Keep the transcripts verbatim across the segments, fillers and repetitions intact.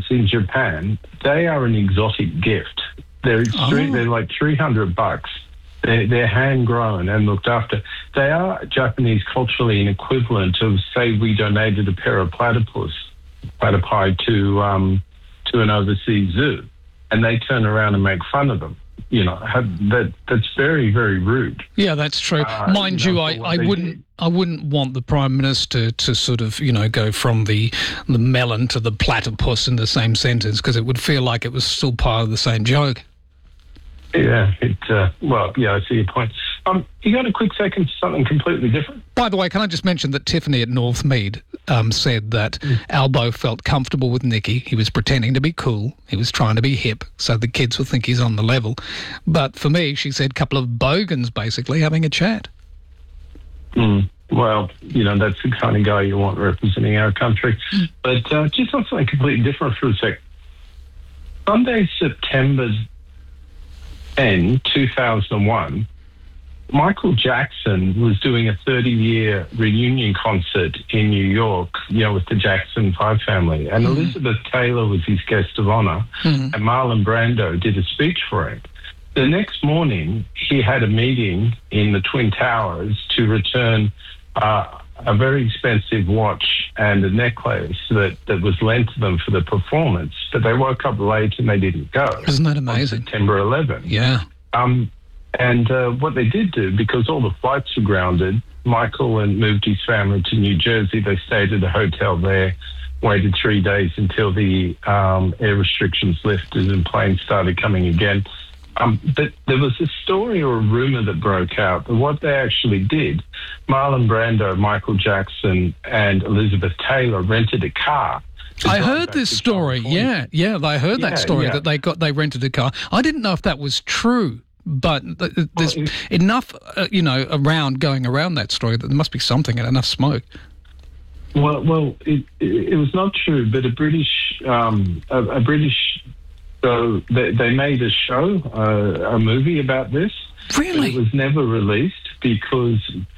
melons in Japan, they are an exotic gift. They're extreme, oh. They're like three hundred bucks. They're, they're hand-grown and looked after. They are Japanese culturally an equivalent of, say, we donated a pair of platypus, platypi to um, to an overseas zoo, and they turn around and make fun of them. You know, have, that that's very, very rude. Yeah, that's true. Uh, Mind you, know, you I, I wouldn't did. I wouldn't want the Prime Minister to sort of, you know, go from the the melon to the platypus in the same sentence, because it would feel like it was still part of the same joke. Yeah, it, uh, well, yeah, I see your point. Um, you got a quick second for something completely different? By the way, can I just mention that Tiffany at Northmead um, said that mm. Albo felt comfortable with Nicky. He was pretending to be cool. He was trying to be hip so the kids would think he's on the level. But for me, she said, a couple of bogans basically having a chat. Mm. Well, you know, that's the kind of guy you want representing our country. Mm. But uh, just on something completely different for a sec. Sunday, September tenth, two thousand one, Michael Jackson was doing a thirty-year reunion concert in New York, you know, with the Jackson Five family. And mm-hmm. Elizabeth Taylor was his guest of honor, mm-hmm. and Marlon Brando did a speech for him. The next morning, he had a meeting in the Twin Towers to return uh, a very expensive watch and a necklace that, that was lent to them for the performance. But they woke up late and they didn't go. Isn't that amazing? On September eleventh. Yeah. Um, and uh, what they did do, because all the flights were grounded, Michael and moved his family to New Jersey. They stayed at a hotel there, waited three days until the um, air restrictions lifted and planes started coming again. Um, but there was a story or a rumor that broke out that what they actually did, Marlon Brando, Michael Jackson, and Elizabeth Taylor rented a car. I heard this story. Yeah, yeah, I heard that yeah, story yeah. that they got they rented a car. I didn't know if that was true, but there's well, enough, uh, you know, around going around that story that there must be something and enough smoke. Well, well, it, it, it was not true, but a British, um, a, a British. So they, they made a show, uh, a movie about this. Really? It was never released because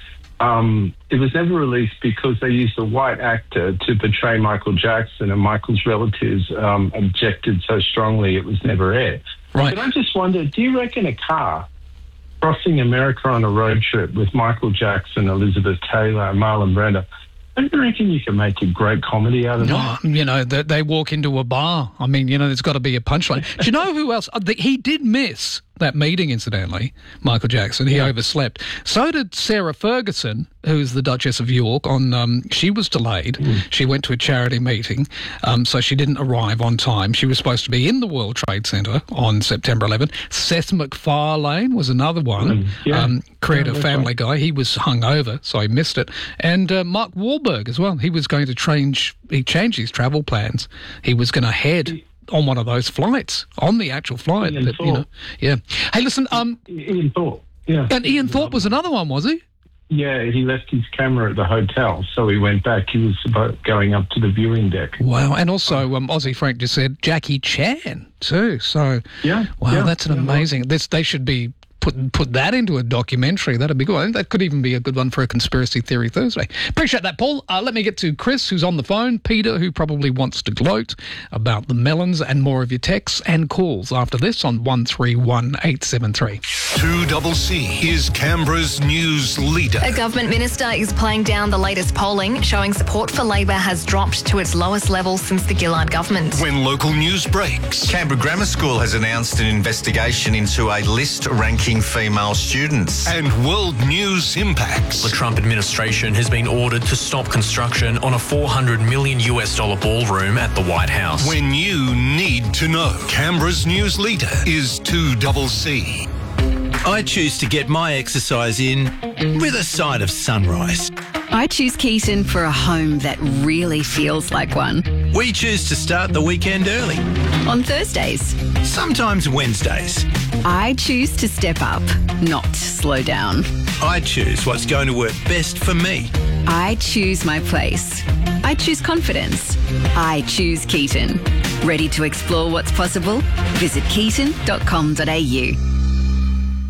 um, it was never released because they used a white actor to portray Michael Jackson, and Michael's relatives um, objected so strongly it was never aired. Right. But I just wonder, do you reckon a car crossing America on a road trip with Michael Jackson, Elizabeth Taylor, and Marlon Brando, don't you reckon you can make a great comedy out of no, that? You know, they, they walk into a bar. I mean, you know, there's got to be a punchline. Do you know who else? He did miss that meeting, incidentally, Michael Jackson. He yeah. overslept. So did Sarah Ferguson, who's the Duchess of York. On um, She was delayed. Mm. She went to a charity meeting, um, so she didn't arrive on time. She was supposed to be in the World Trade Center on September eleventh. Seth MacFarlane was another one, mm. yeah. um, creator yeah, Family right. Guy. He was hungover, so he missed it. And uh, Mark Wahlberg as well. He was going to change, he changed his travel plans. He was going to head... He- on one of those flights, on the actual flight. Ian but, you know, yeah. Hey, listen. Um, Ian Thorpe, yeah. And Ian Thorpe was another one, was he? Yeah, he left his camera at the hotel, so he went back. He was about going up to the viewing deck. Wow, and also um, Aussie Frank just said Jackie Chan too. So, yeah, wow, yeah, that's an yeah, amazing. Well, this they should be. Put, put that into a documentary. That'd be good. I think that could even be a good one for a Conspiracy Theory Thursday. Appreciate that, Paul. Uh, let me get to Chris, who's on the phone, Peter, who probably wants to gloat about the melons, and more of your texts and calls after this on one three one eight seven three. two C C is Canberra's news leader. A government minister is playing down the latest polling, showing support for Labor has dropped to its lowest level since the Gillard government. When local news breaks. Canberra Grammar School has announced an investigation into a list ranking female students. And world news impacts. The Trump administration has been ordered to stop construction on a four hundred million US dollar ballroom at the White House. When you need to know, Canberra's news leader is two C C. I choose to get my exercise in with a side of sunrise. I choose Keaton for a home that really feels like one. We choose to start the weekend early. On Thursdays. Sometimes Wednesdays. I choose to step up, not slow down. I choose what's going to work best for me. I choose my place. I choose confidence. I choose Keaton. Ready to explore what's possible? Visit keaton dot com dot a u.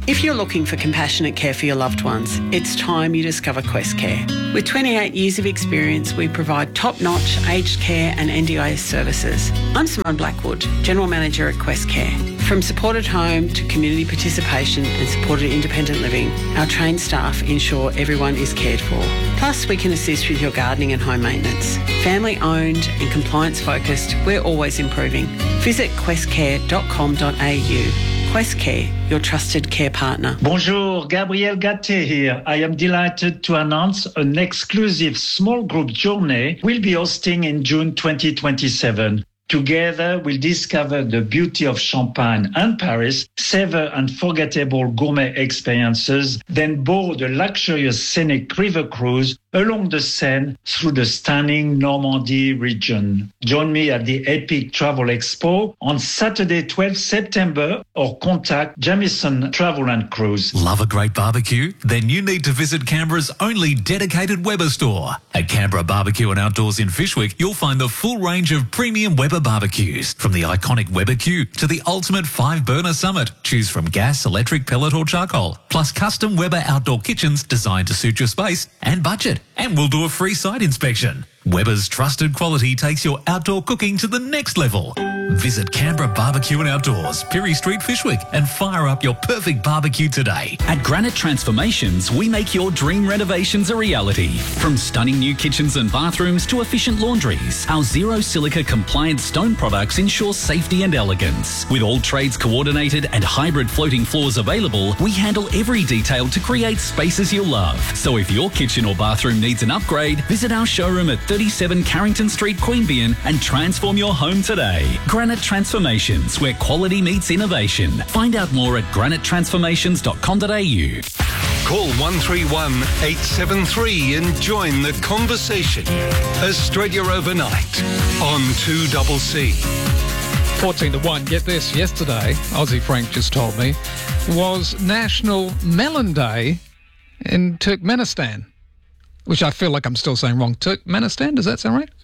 If you're looking for compassionate care for your loved ones, it's time you discover Quest Care. With twenty-eight years of experience, we provide top-notch aged care and N D I S services. I'm Simone Blackwood, General Manager at Quest Care. From supported home to community participation and supported independent living, our trained staff ensure everyone is cared for. Plus, we can assist with your gardening and home maintenance. Family-owned and compliance-focused, we're always improving. Visit quest care dot com dot a u. Quest Care, your trusted care partner. Bonjour, Gabriel Gatté here. I am delighted to announce an exclusive small group journey we'll be hosting in June twenty twenty-seven. Together, we'll discover the beauty of Champagne and Paris, savor unforgettable gourmet experiences, then board a luxurious scenic river cruise along the Seine through the stunning Normandy region. Join me at the Epic Travel Expo on Saturday, twelfth September, or contact Jamieson Travel and Cruise. Love a great barbecue? Then you need to visit Canberra's only dedicated Weber store. At Canberra Barbecue and Outdoors in Fishwick, you'll find the full range of premium Weber barbecues, from the iconic Weber Q to the ultimate five-burner Summit. Choose from gas, electric, pellet or charcoal, plus custom Weber outdoor kitchens designed to suit your space and budget. And we'll do a free site inspection. Weber's trusted quality takes your outdoor cooking to the next level. Visit Canberra Barbecue and Outdoors, Pirie Street, Fishwick, and fire up your perfect barbecue today. At Granite Transformations, we make your dream renovations a reality. From stunning new kitchens and bathrooms to efficient laundries, our zero silica compliant stone products ensure safety and elegance. With all trades coordinated and hybrid floating floors available, we handle every detail to create spaces you'll love. So if your kitchen or bathroom needs an upgrade, visit our showroom at thirty-seven Carrington Street, Queanbeyan, and transform your home today. Granite Transformations, where quality meets innovation. Find out more at granite transformations dot com dot a u. Call one three one, eight seven three and join the conversation. Australia Overnight on two C C. fourteen to one. Get this. Yesterday, Aussie Frank just told me, was National Melon Day in Turkmenistan, which I feel like I'm still saying wrong. Turkmenistan, does that sound right?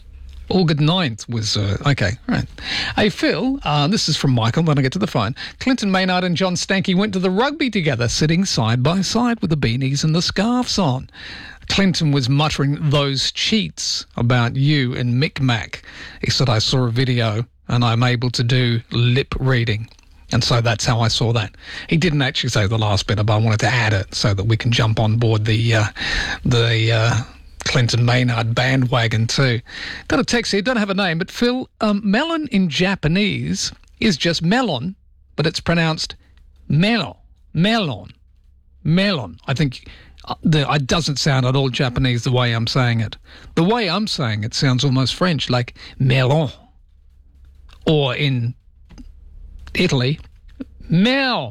August ninth was, uh, okay, right. Hey, Phil, uh, this is from Michael, then I get to the phone. Clinton Maynard and John Stanky went to the rugby together, sitting side by side with the beanies and the scarves on. Clinton was muttering those cheats about you and Mick Mac. He said, I saw a video and I'm able to do lip reading. And so that's how I saw that. He didn't actually say the last bit, but I wanted to add it so that we can jump on board the uh, the uh, Clinton Maynard bandwagon too. Got a text here, don't have a name, but Phil, um, melon in Japanese is just melon, but it's pronounced melon, melon, melon. I think uh, the, it doesn't sound at all Japanese the way I'm saying it. The way I'm saying it sounds almost French, like melon. Or in Italy, Mel.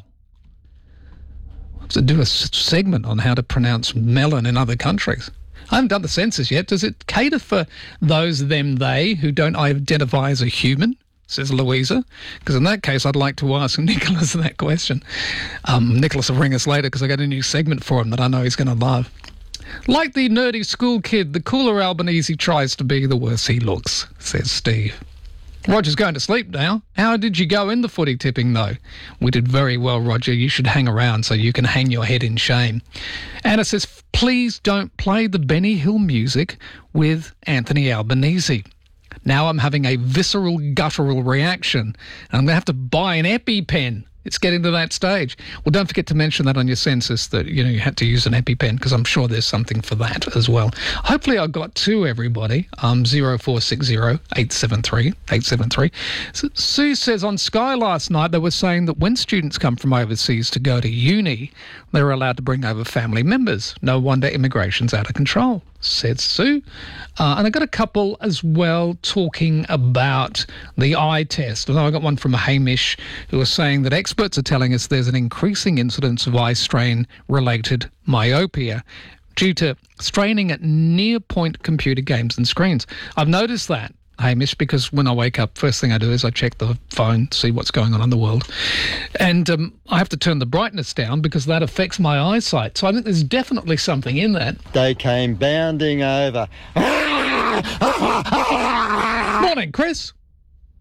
I have to do a segment on how to pronounce melon in other countries. I haven't done the census yet. Does it cater for those, them, they, who don't identify as a human, says Louisa? Because in that case, I'd like to ask Nicholas that question. Um, Nicholas will ring us later because I got a new segment for him that I know he's going to love. Like the nerdy school kid, the cooler Albanese tries to be, the worse he looks, says Steve. Roger's going to sleep now. How did you go in the footy tipping, though? We did very well, Roger. You should hang around so you can hang your head in shame. Anna says, please don't play the Benny Hill music with Anthony Albanese. Now I'm having a visceral, guttural reaction. And I'm going to have to buy an EpiPen. It's getting to that stage. Well, don't forget to mention that on your census that, you know, you had to use an EpiPen, because I'm sure there's something for that as well. Hopefully I got to everybody. Um, zero four six zero, eight seven three, eight seven three. Sue says on Sky last night they were saying that when students come from overseas to go to uni, they're allowed to bring over family members. No wonder immigration's out of control, said Sue. Uh, and I got a couple as well talking about the eye test. And I got one from Hamish who was saying that experts are telling us there's an increasing incidence of eye strain-related myopia due to straining at near-point computer games and screens. I've noticed that, Hamish, because when I wake up, first thing I do is I check the phone, see what's going on in the world. And um, I have to turn the brightness down because that affects my eyesight. So I think there's definitely something in that. They came bounding over. Morning, Chris.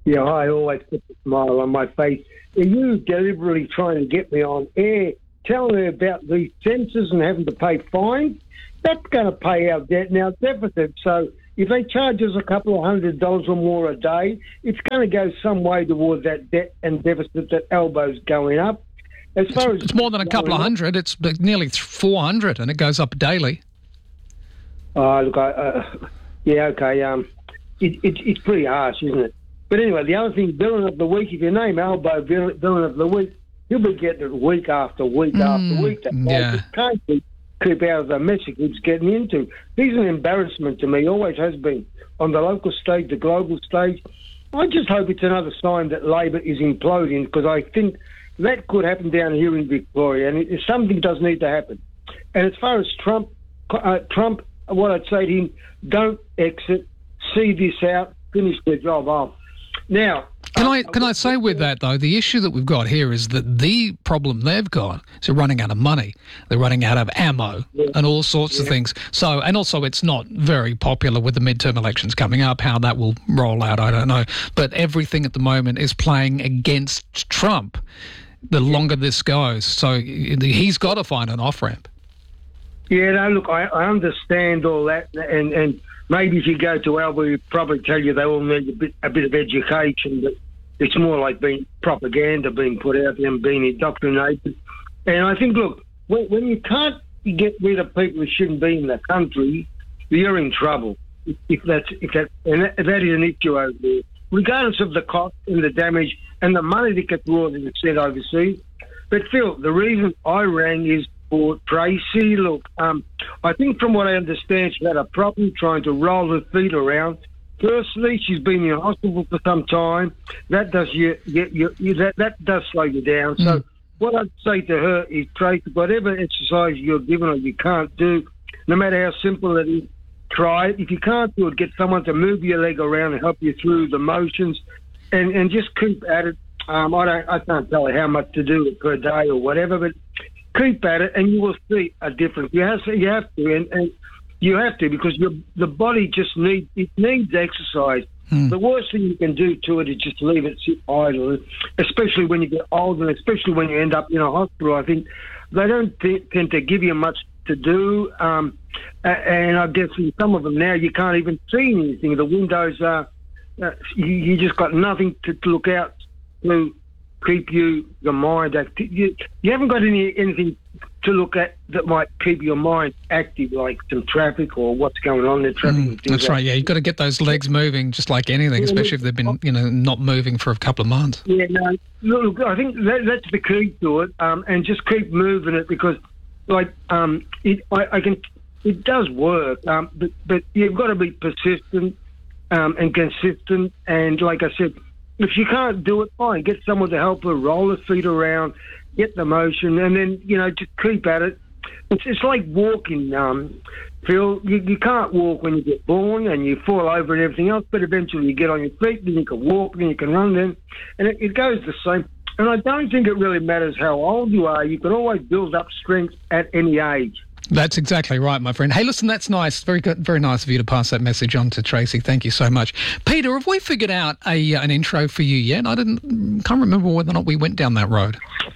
Yeah, I always put a smile on my face. Are you deliberately trying to get me on air, telling me about these censors and having to pay fines? That's going to pay our debt and our deficit. So if they charge us a couple of hundred dollars or more a day, it's going to go some way towards that debt and deficit that Albo's going up. As far it's, as it's more than a couple of hundred. It's nearly four hundred, and it goes up daily. Oh, look, I, uh, yeah, okay. Um, it, it, it's pretty harsh, isn't it? But anyway, the other thing, Villain of the Week, if you name Albo Villain, Villain of the Week, he'll be getting it week after week mm, after week. That yeah. just can't keep, keep out of the mess he keeps getting into. He's an embarrassment to me, always has been, on the local stage, the global stage. I just hope it's another sign that Labor is imploding, because I think that could happen down here in Victoria, and it, something does need to happen. And as far as Trump, uh, Trump, what I'd say to him, don't exit, see this out, finish the job off. Now, can I can I say with that though, the issue that we've got here is that the problem they've got is they're running out of money, they're running out of ammo yeah. and all sorts yeah. of things. So, and also it's not very popular with the midterm elections coming up. How that will roll out, I don't know. But everything at the moment is playing against Trump. The longer this goes, so he's got to find an off ramp. Yeah, no, look, I, I understand all that, and and. Maybe if you go to Alba, he'd probably tell you they all need a bit, a bit of education, but it's more like being propaganda being put out there and being indoctrinated. And I think, look, when, when you can't get rid of people who shouldn't be in the country, you're in trouble. If, if that's if that and that, that is an issue over there, regardless of the cost and the damage and the money that gets raw that gets sent overseas. But Phil, the reason I rang is for Tracy. Look, um, I think from what I understand, she had a problem trying to roll her feet around. Firstly, she's been in hospital for some time. That does you, you, you, you that that does slow you down. Mm. So what I'd say to her is, Tracy, whatever exercise you're given or you can't do, no matter how simple it is, try it. If you can't do it, get someone to move your leg around and help you through the motions, and, and just keep at it. Um, I don't, I can't tell her how much to do per day or whatever, but keep at it, and you will see a difference. You have to, you have to, and, and you have to, because your the body just needs it needs exercise. Hmm. The worst thing you can do to it is just leave it sit idle, especially when you get older, and especially when you end up in a hospital. I think they don't t- tend to give you much to do, um, and I guess in some of them now you can't even see anything. The windows are uh, you, you just got nothing to, to look out to. Keep you your mind active. You, you haven't got any anything to look at that might keep your mind active, like some traffic or what's going on in traffic. Mm, that's right. Yeah, you've got to get those legs moving, just like anything, especially if they've been, you know, not moving for a couple of months. Yeah, no. Look, I think that, that's the key to it, um, and just keep moving it, because, like, um, it I, I can it does work, um, but but you've got to be persistent um, and consistent, and like I said. If you can't do it, fine. Get someone to help her, roll her feet around, get the motion, and then, you know, just keep at it. It's, it's like walking, um, Phil. You, you can't walk when you get born and you fall over and everything else, but eventually you get on your feet, then you can walk, then you can run, then, and it, it goes the same. And I don't think it really matters how old you are. You can always build up strength at any age. That's exactly right, my friend. Hey, listen, that's nice. Very good, very nice of you to pass that message on to Tracy. Thank you so much. Peter, have we figured out a uh, an intro for you yet? I didn't can't remember whether or not we went down that road.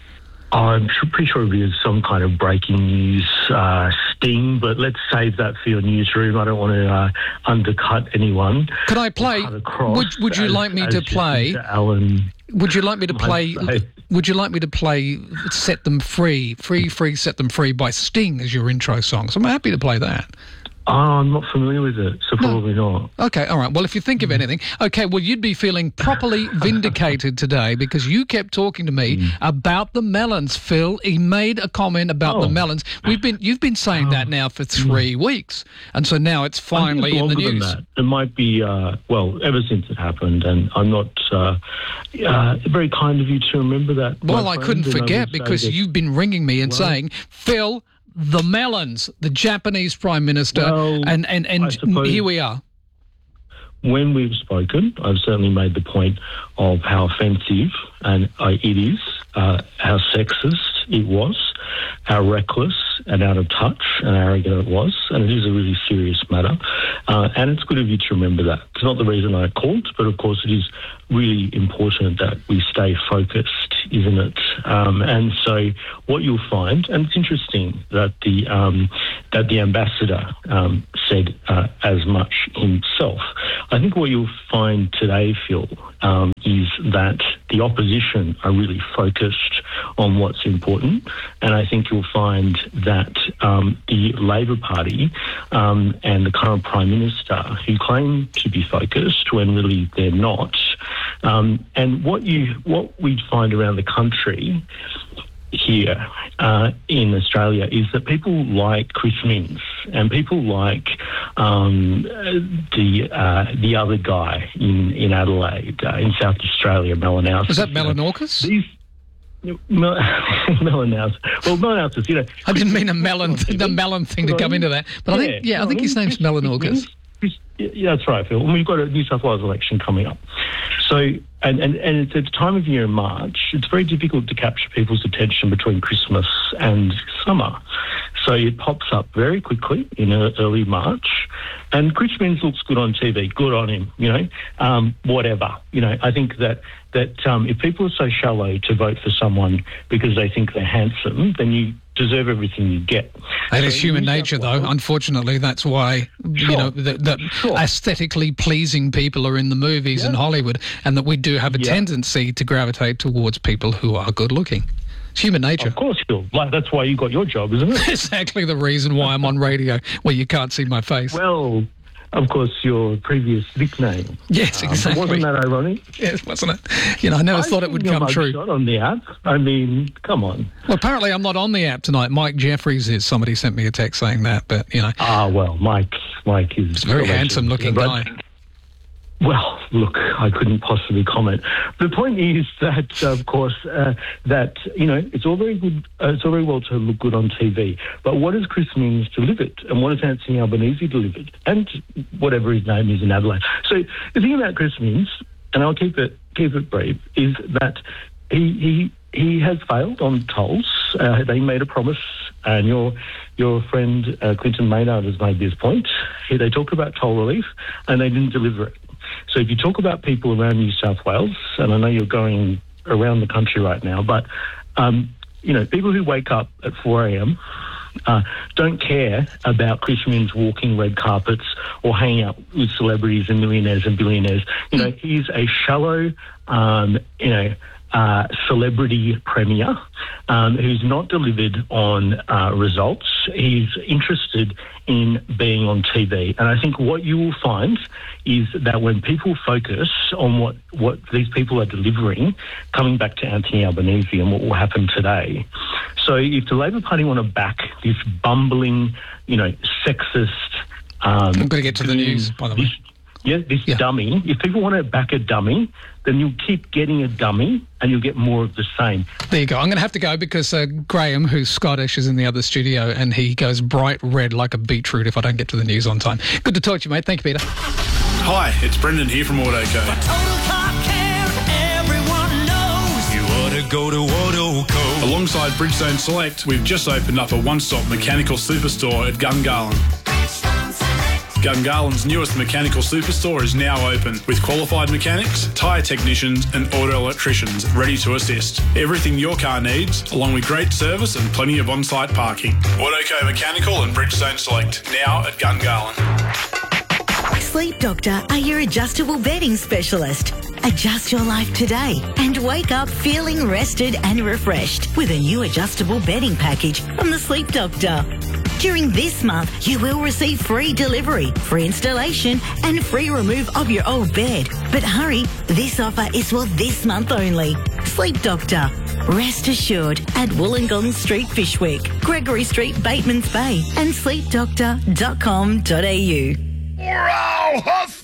I'm pretty sure it was some kind of breaking news uh, sting, but let's save that for your newsroom. I don't want to uh, undercut anyone. Could I play? Would, would you as, like me to play? Alan, would you like me to play? Would you like me to play "Set Them Free"? Free, free, set them free by Sting as your intro song. So I'm happy to play that. Oh, I'm not familiar with it, so probably no. not. Okay, all right. Well, if you think of anything, okay, well, you'd be feeling properly vindicated today because you kept talking to me mm. about the melons, Phil. He made a comment about oh. the melons. We've been, you've been saying oh. that now for three mm. weeks, and so now it's finally in the news. Than that. It might be, uh, well, ever since it happened, and I'm not uh, uh, very kind of you to remember that. Well, I couldn't forget because you've been ringing me and well, saying, Phil, the melons, the Japanese Prime Minister, well, and, and, and here we are. When we've spoken, I've certainly made the point of how offensive and uh, it is, uh, how sexist it was, how reckless and out of touch and arrogant it was, and it is a really serious matter. Uh, and it's good of you to remember that. It's not the reason I called, but of course it is really important that we stay focused, isn't it? Um, and so what you'll find, and it's interesting that the um, that the ambassador um, said uh, as much himself. I think what you'll find today, Phil, um, is that the opposition are really focused on what's important, and I think you'll find that um, the Labor Party um, and the current Prime Minister, who claim to be focused when really they're not, um, and what you what we find around the country here uh, in Australia is that people like Chris Minns and people like um, the uh, the other guy in in Adelaide, uh, in South Australia, Melanausis. Was that Melanausis? These Mel- Melanausis. Well, Melanausis, you know. I didn't mean a melon, the melon thing to come into that, but I think, yeah, I think his name's Melanausis. Yeah, that's right, Phil. And we've got a New South Wales election coming up. So, and, and, and it's at the time of year in March, it's very difficult to capture people's attention between Christmas and summer. So it pops up very quickly in early March. And Chris Minns looks good on T V. Good on him, you know, um, whatever. You know, I think that, that um, if people are so shallow to vote for someone because they think they're handsome, then you deserve everything you get. That so is human nature, though. Unfortunately, that's why, sure. you know, the, the sure. aesthetically pleasing people are in the movies yeah. in Hollywood, and that we do have a yeah. tendency to gravitate towards people who are good-looking. It's human nature. Of course, Phil. Like, that's why you got your job, isn't it? Exactly the reason why I'm on radio, where you can't see my face. Well, of course, your previous nickname. Yes, exactly. Um, wasn't that ironic? Yes, wasn't it? You know, I never I thought it would come true. Not on the app. I mean, come on. Well, apparently I'm not on the app tonight. Mike Jeffries is. Somebody sent me a text saying that, but, you know. Ah, well, Mike, Mike is... He's a very handsome-looking guy. Well, look, I couldn't possibly comment. The point is that, of course, uh, that, you know, it's all very good, uh, it's all very well to look good on T V, but what has Chris Minns delivered? And what has Anthony Albanese delivered? And whatever his name is in Adelaide. So the thing about Chris Minns, and I'll keep it keep it brief, is that he he, he has failed on tolls. Uh, they made a promise, and your your friend uh, Clinton Maynard has made this point. They talked about toll relief, and they didn't deliver it. So if you talk about people around New South Wales, and I know you're going around the country right now, but, um, you know, people who wake up at four a.m. Uh, don't care about Chris Minns walking red carpets or hanging out with celebrities and millionaires and billionaires. You know, he's a shallow, um, you know, Uh, celebrity premier um, who's not delivered on uh, results. He's interested in being on T V. And I think what you will find is that when people focus on what, what these people are delivering, coming back to Anthony Albanese and what will happen today. So if the Labor Party want to back this bumbling, you know, sexist... Um, I'm going to get to the news, by the way. This, Yeah, this yeah. dummy. If people want to back a dummy, then you'll keep getting a dummy and you'll get more of the same. There you go. I'm going to have to go because uh, Graham, who's Scottish, is in the other studio and he goes bright red like a beetroot if I don't get to the news on time. Good to talk to you, mate. Thank you, Peter. Hi, it's Brendan here from Autoco. You ought to go to Autoco. Alongside Bridgestone Select, we've just opened up a one-stop mechanical superstore at Gungahlin. Gungahlин's newest mechanical superstore is now open with qualified mechanics, tyre technicians and auto electricians ready to assist. Everything your car needs, along with great service and plenty of on-site parking. Autoco Mechanical and Bridgestone Select, now at Gungahlin. Sleep Doctor are your adjustable bedding specialist. Adjust your life today and wake up feeling rested and refreshed with a new adjustable bedding package from the Sleep Doctor. During this month, you will receive free delivery, free installation and free remove of your old bed. But hurry, this offer is for this month only. Sleep Doctor. Rest assured at Wollongong Street, Fishwick, Gregory Street, Batemans Bay and sleep doctor dot com dot a u. Wow, Huffalo!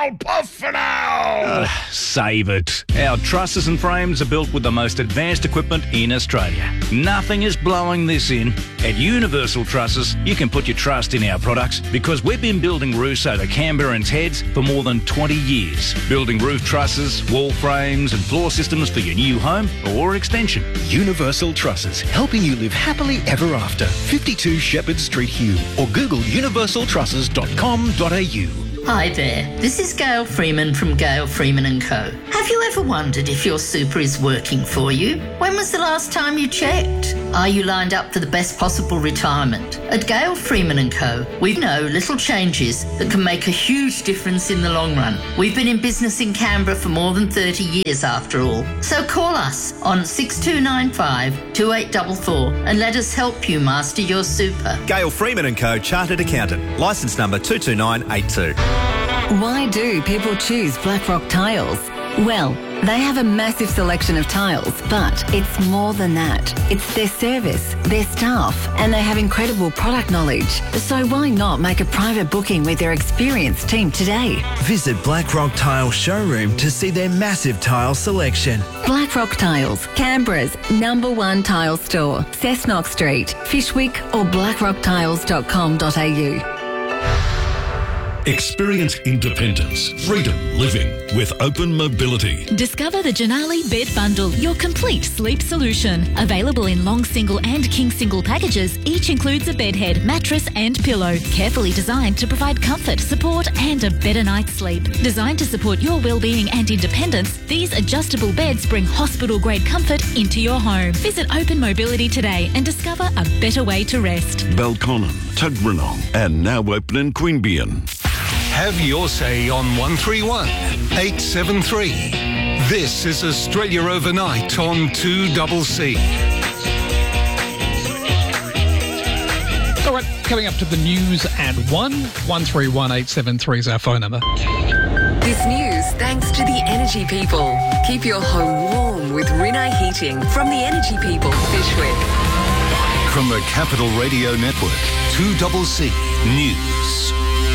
now, puff for now! Uh, save it. Our trusses and frames are built with the most advanced equipment in Australia. Nothing is blowing this in. At Universal Trusses, you can put your trust in our products because we've been building roofs over Canberrans' heads for more than twenty years. Building roof trusses, wall frames and floor systems for your new home or extension. Universal Trusses, helping you live happily ever after. fifty-two Shepherd Street, Hume, or Google universal trusses dot com dot a u. Hi there, this is Gail Freeman from Gail Freeman and Co. Have you ever wondered if your super is working for you? When was the last time you checked? Are you lined up for the best possible retirement? At Gail Freeman and Co, we know little changes that can make a huge difference in the long run. We've been in business in Canberra for more than thirty years after all. So call us on six two nine five, two eight four four and let us help you master your super. Gail Freeman and Co, Chartered Accountant, licence number two two nine eight two. Why do people choose Blackrock Tiles? Well, they have a massive selection of tiles, but it's more than that. It's their service, their staff, and they have incredible product knowledge. So why not make a private booking with their experienced team today? Visit Blackrock Tile Showroom to see their massive tile selection. Blackrock Tiles, Canberra's number one tile store. Cessnock Street, Fishwick or blackrock tiles dot com dot a u. Experience independence, freedom living with Open Mobility. Discover the Janali Bed Bundle, your complete sleep solution. Available in long single and king single packages, each includes a bed head, mattress and pillow. Carefully designed to provide comfort, support and a better night's sleep. Designed to support your well-being and independence, these adjustable beds bring hospital-grade comfort into your home. Visit Open Mobility today and discover a better way to rest. Belconnen, Tuggeranong and now open in Queanbeyan. Have your say on one three one, eight seven three. This is Australia Overnight on two C C. All right, coming up to the news at one. one three one, eight seven three is our phone number. This news thanks to the Energy People. Keep your home warm with Rinnai Heating from the Energy People, Fishwick. From the Capital Radio Network, two C C News.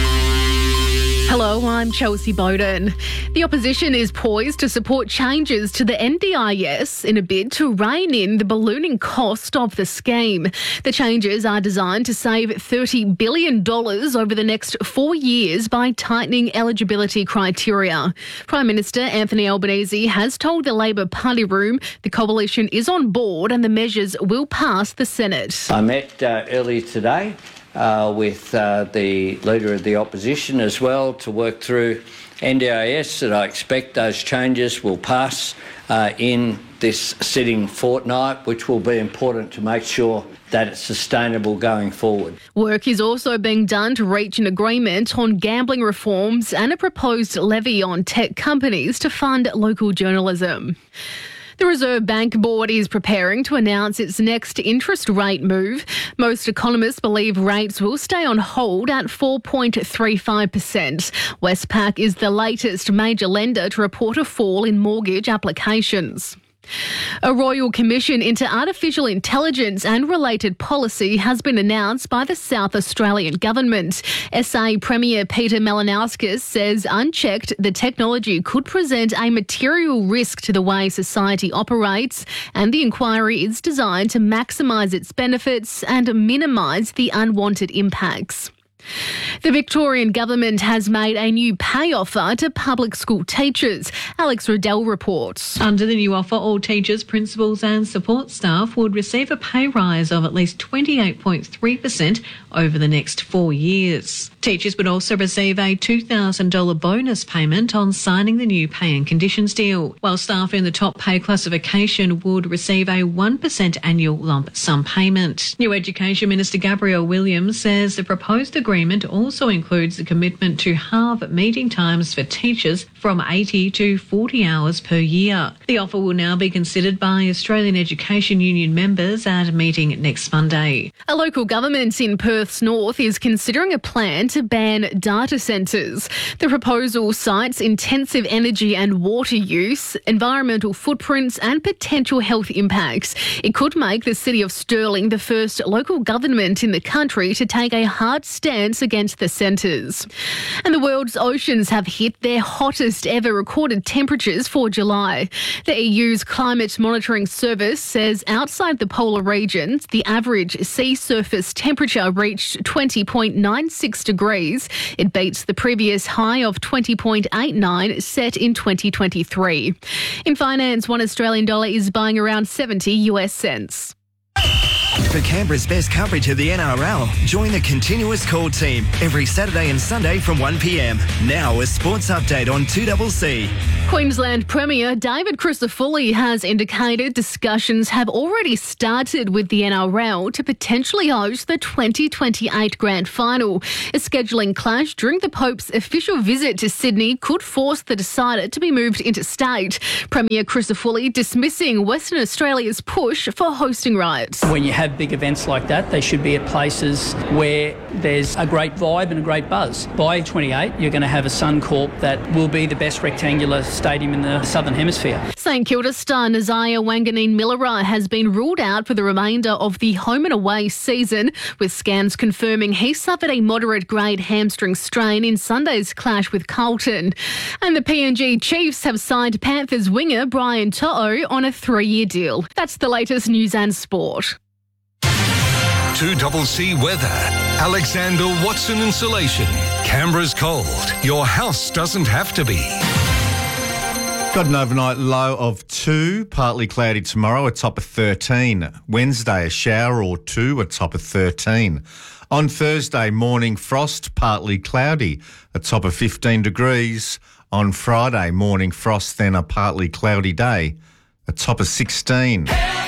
Hello, I'm Chelsea Bowden. The opposition is poised to support changes to the N D I S in a bid to rein in the ballooning cost of the scheme. The changes are designed to save thirty billion dollars over the next four years by tightening eligibility criteria. Prime Minister Anthony Albanese has told the Labor Party Room the coalition is on board and the measures will pass the Senate. I met uh, earlier today Uh, with uh, the Leader of the Opposition as well to work through N D I S, that I expect those changes will pass uh, in this sitting fortnight, which will be important to make sure that it's sustainable going forward. Work is also being done to reach an agreement on gambling reforms and a proposed levy on tech companies to fund local journalism. The Reserve Bank Board is preparing to announce its next interest rate move. Most economists believe rates will stay on hold at four point three five percent. Westpac is the latest major lender to report a fall in mortgage applications. A Royal Commission into Artificial Intelligence and Related Policy has been announced by the South Australian Government. S A Premier Peter Malinauskas says unchecked, the technology could present a material risk to the way society operates, and the inquiry is designed to maximise its benefits and minimise the unwanted impacts. The Victorian Government has made a new pay offer to public school teachers. Alex Riddell reports. Under the new offer, all teachers, principals and support staff would receive a pay rise of at least twenty-eight point three percent over the next four years. Teachers would also receive a two thousand dollars bonus payment on signing the new pay and conditions deal, while staff in the top pay classification would receive a one percent annual lump sum payment. New Education Minister Gabrielle Williams says the proposed agreement also includes the commitment to halve meeting times for teachers from eighty to forty hours per year. The offer will now be considered by Australian Education Union members at a meeting next Monday. A local government in Perth's north is considering a plan to ban data centres. The proposal cites intensive energy and water use, environmental footprints and potential health impacts. It could make the city of Stirling the first local government in the country to take a hard stand Defiance against the centres. And the world's oceans have hit their hottest ever recorded temperatures for July. The E U's Climate Monitoring Service says outside the polar regions, the average sea surface temperature reached twenty point nine six degrees. It beats the previous high of twenty point eight nine set in twenty twenty-three. In finance, one Australian dollar is buying around seventy US cents. For Canberra's best coverage of the N R L, join the Continuous Call team every Saturday and Sunday from one p m. Now a sports update on two C C. Queensland Premier David Crisafulli has indicated discussions have already started with the N R L to potentially host the twenty twenty-eight Grand Final. A scheduling clash during the Pope's official visit to Sydney could force the decider to be moved interstate. Premier Crisafulli dismissing Western Australia's push for hosting rights. When you have big events like that, they should be at places where there's a great vibe and a great buzz. By twenty-eight, you're going to have a Suncorp that will be the best rectangular stadium in the Southern Hemisphere. St Kilda star Nazaya Wanganeen-Milera has been ruled out for the remainder of the home and away season, with scans confirming he suffered a moderate grade hamstring strain in Sunday's clash with Carlton. And the P N G Chiefs have signed Panthers winger Brian To'o on a three-year deal. That's the latest news and sport. two C C weather. Alexander Watson Insulation. Canberra's cold. Your house doesn't have to be. Got an overnight low of two, partly cloudy tomorrow, a top of thirteen. Wednesday, a shower or two, a top of thirteen. On Thursday, morning frost, partly cloudy, a top of fifteen degrees. On Friday, morning frost, then a partly cloudy day, a top of sixteen.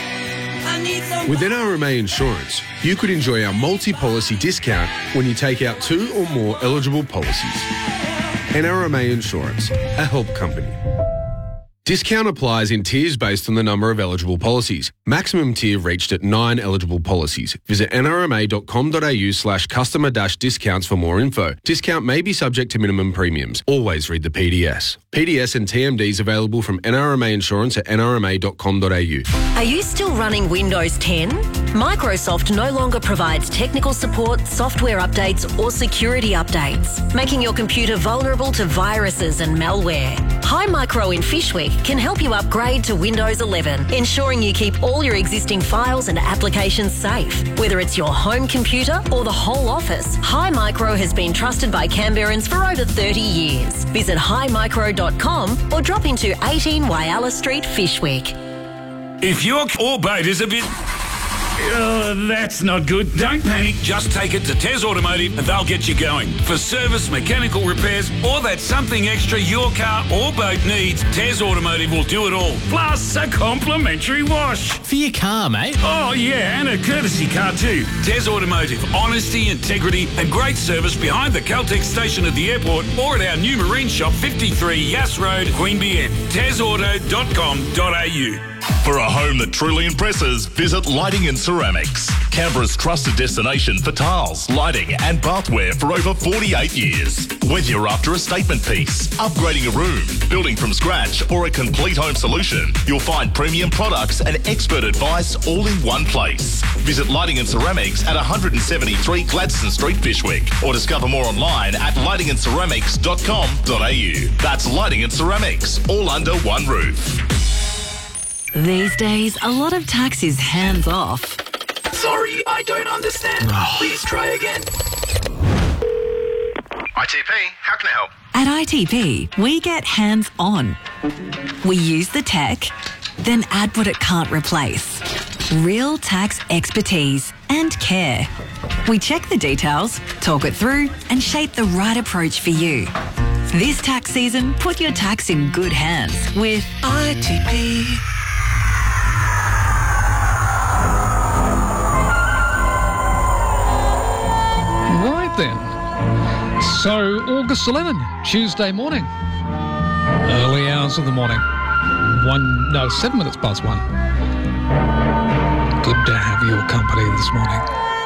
With N R M A Insurance, you could enjoy our multi-policy discount when you take out two or more eligible policies. N R M A Insurance, a help company. Discount applies in tiers based on the number of eligible policies. Maximum tier reached at nine eligible policies. Visit nrma.com.au slash customer dash discounts for more info. Discount may be subject to minimum premiums. Always read the P D S. P D S and T M Ds available from N R M A Insurance at n r m a dot com dot a u. Are you still running Windows ten? Microsoft no longer provides technical support, software updates or security updates, making your computer vulnerable to viruses and malware. Hi Micro in Fishwick can help you upgrade to Windows eleven, ensuring you keep all your existing files and applications safe. Whether it's your home computer or the whole office, Hi Micro has been trusted by Canberrans for over thirty years. Visit hi micro dot com or drop into eighteen Whyalla Street, Fishwick. If your orbite is a bit... Oh, that's not good. Don't panic. Just take it to Tez Automotive and they'll get you going. For service, mechanical repairs, or that something extra your car or boat needs, Tez Automotive will do it all. Plus a complimentary wash. For your car, mate. Oh, yeah, and a courtesy car too. Tez Automotive. Honesty, integrity, and great service behind the Caltex station at the airport or at our new marine shop, fifty-three Yass Road, Queanbeyan. tez auto dot com dot a u. For a home that truly impresses, visit Lighting and Ceramics. Canberra's trusted destination for tiles, lighting and bathware for over forty-eight years. Whether you're after a statement piece, upgrading a room, building from scratch or a complete home solution, you'll find premium products and expert advice all in one place. Visit Lighting and Ceramics at one seventy-three Gladstone Street, Fishwick, or discover more online at lighting and ceramics dot com dot a u. That's Lighting and Ceramics, all under one roof. These days, a lot of tax is hands off. Sorry, I don't understand. Please try again. I T P, how can I help? At I T P, we get hands on. We use the tech, then add what it can't replace. Real tax expertise and care. We check the details, talk it through, and shape the right approach for you. This tax season, put your tax in good hands with I T P. Right then. So, August eleventh, Tuesday morning. Early hours of the morning. One, no, seven minutes past one. Good to have your company this morning.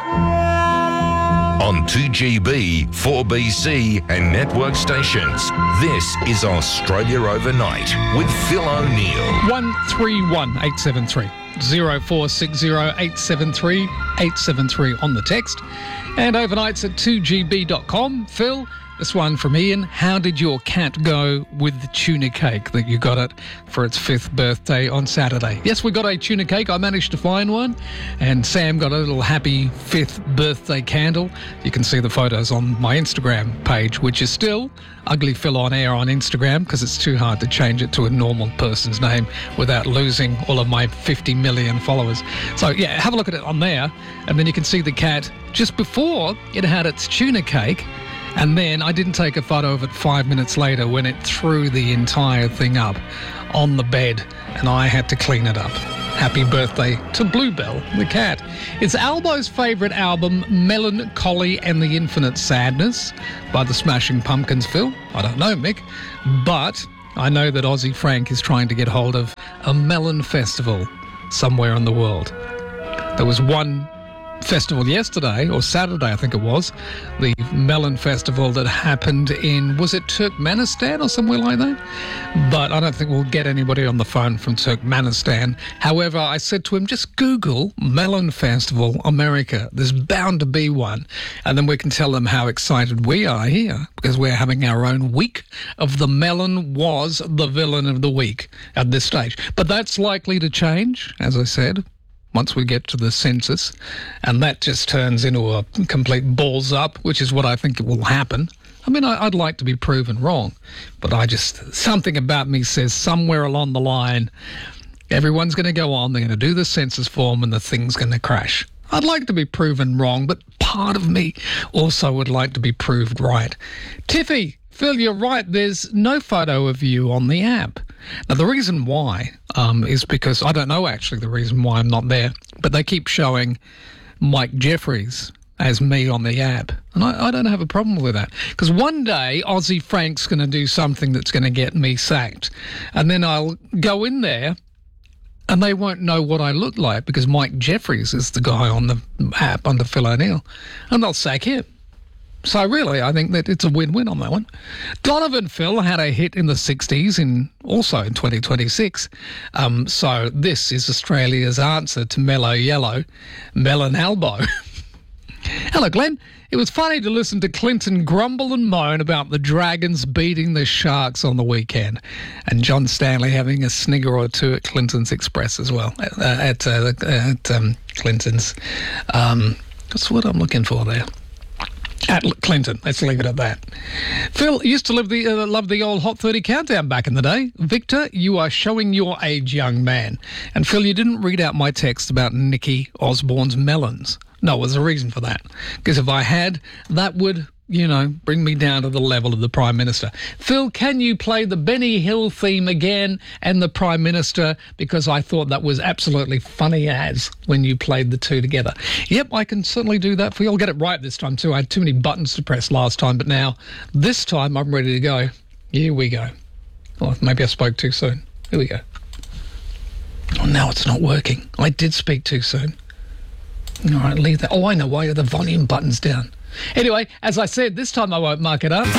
On two G B, four B C and network stations, this is Australia Overnight with Phil O'Neill. one three one eight seven three. zero four six zero eight seven three eight seven three on the text. And overnights at two g b dot com. Phil, this one from Ian. How did your cat go with the tuna cake that you got it for its fifth birthday on Saturday? Yes, we got a tuna cake. I managed to find one. And Sam got a little happy fifth birthday candle. You can see the photos on my Instagram page, which is still Ugly Phil on Air on Instagram, because it's too hard to change it to a normal person's name without losing all of my fifty million followers. So, yeah, have a look at it on there. And then you can see the cat just before it had its tuna cake. And then I didn't take a photo of it five minutes later when it threw the entire thing up on the bed and I had to clean it up. Happy birthday to Bluebell, the cat. It's Albo's favourite album, Melancholy and the Infinite Sadness by the Smashing Pumpkins, Phil. I don't know, Mick, but I know that Aussie Frank is trying to get hold of a melon festival somewhere in the world. There was one festival yesterday, or Saturday I think it was, the Melon Festival that happened in, was it Turkmenistan or somewhere like that? But I don't think we'll get anybody on the phone from Turkmenistan. However, I said to him, just Google Melon Festival America. There's bound to be one. And then we can tell them how excited we are here, because we're having our own week of the melon was the villain of the week at this stage. But that's likely to change, as I said, once we get to the census, and that just turns into a complete balls up, which is what I think will happen. I mean, I, I'd like to be proven wrong, but I just, something about me says somewhere along the line, everyone's going to go on, they're going to do the census form, and the thing's going to crash. I'd like to be proven wrong, but part of me also would like to be proved right. Tiffy, Phil, you're right. There's no photo of you on the app. Now, the reason why um, is because I don't know actually the reason why I'm not there, but they keep showing Mike Jeffries as me on the app. And I, I don't have a problem with that, because one day Aussie Frank's going to do something that's going to get me sacked. And then I'll go in there and they won't know what I look like, because Mike Jeffries is the guy on the app under Phil O'Neill, and they'll sack him. So really, I think that it's a win-win on that one. Donovan Phil had a hit in the sixties, in also in twenty twenty-six. Um, so this is Australia's answer to Mellow Yellow, Melon Albo. Hello, Glenn. It was funny to listen to Clinton grumble and moan about the Dragons beating the Sharks on the weekend, and John Stanley having a snigger or two at Clinton's Express as well, uh, at, uh, at um, Clinton's. Um, that's what I'm looking for there. At Clinton, let's leave it at that. Phil used to live the, uh, love the old Hot thirty countdown back in the day. Victor, you are showing your age, young man. And Phil, you didn't read out my text about Nicky Osborne's melons. No, there's a reason for that. Because if I had, that would, you know, bring me down to the level of the Prime Minister. Phil, can you play the Benny Hill theme again and the Prime Minister? Because I thought that was absolutely funny as when you played the two together. Yep, I can certainly do that for you. I'll get it right this time too. I had too many buttons to press last time, but now, this time, I'm ready to go. Here we go. Oh, maybe I spoke too soon. Here we go. Oh, now it's not working. I did speak too soon. All right, leave that. Oh, I know why. The volume button's down. Anyway, as I said, this time I won't muck it up.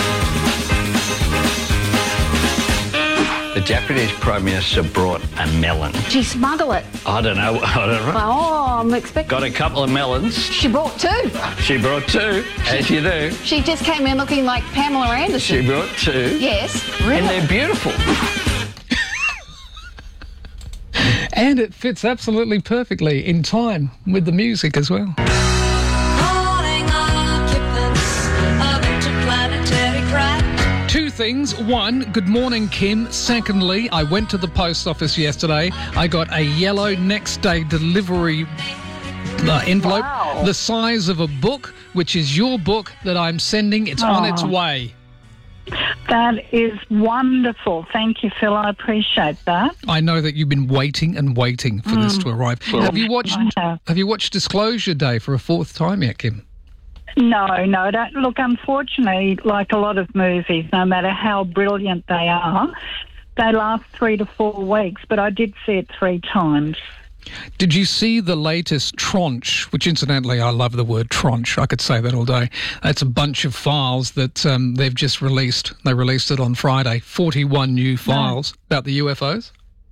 The Deputy Prime Minister brought a melon. Did she smuggle it? I don't know. I don't know. Oh, I'm expecting... Got a couple of melons. She brought two. She brought two, as you do. She just came in looking like Pamela Anderson. She brought two. Yes, really. And they're beautiful. And it fits absolutely perfectly in time with the music as well. Two things. One, good morning, Kim. Secondly, I went to the post office yesterday. I got a yellow next day delivery uh, envelope, wow. The size of a book, which is your book that I'm sending. It's oh. on its way. That is wonderful. Thank you, Phil. I appreciate that. I know that you've been waiting and waiting for mm. this to arrive. Well, have you watched have. have you watched Disclosure Day for a fourth time yet, Kim? No, no. Don't, look, unfortunately, like a lot of movies, no matter how brilliant they are, they last three to four weeks, but I did see it three times. Did you see the latest tranche, which incidentally I love the word tranche, I could say that all day. That's a bunch of files that um, they've just released. They released it on Friday, forty-one new files no. about the U F Os.